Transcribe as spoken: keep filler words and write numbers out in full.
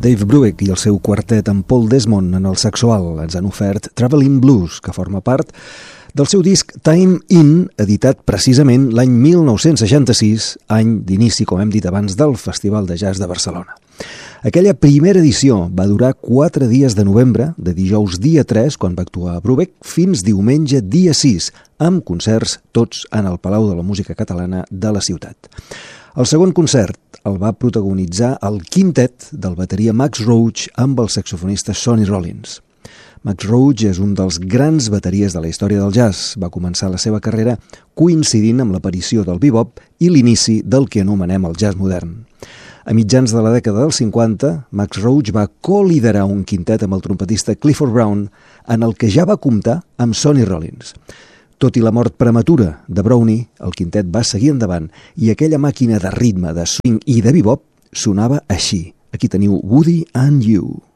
Dave Brubeck i el seu quartet amb Paul Desmond en el saxoal ens han ofert Traveling Blues, que forma part del seu disc Time In, editat precisament l'any mil nou-cents seixanta-sis, any d'inici, com hem dit abans, del Festival de Jazz de Barcelona. Aquella primera edició va durar quatre dies de novembre, de dijous dia tres, quan va actuar a Brubeck, fins diumenge dia sis, amb concerts tots en el Palau de la Música Catalana de la ciutat. El segon concert el va protagonitzar el quintet del bateria Max Roach amb el saxofonista Sonny Rollins. Max Roach és un dels grans bateries de la història del jazz. Va començar la seva carrera coincidint amb l'aparició del bebop i l'inici del que anomenem el jazz modern. A mitjans de la dècada dels cinquanta, Max Roach va co-liderar un quintet amb el trompetista Clifford Brown, en el que ja va comptar amb Sonny Rollins. Tot i la mort prematura de Brownie, el quintet va seguir endavant i aquella màquina de ritme, de swing i de bebop sonava així. Aquí teniu Woody and You.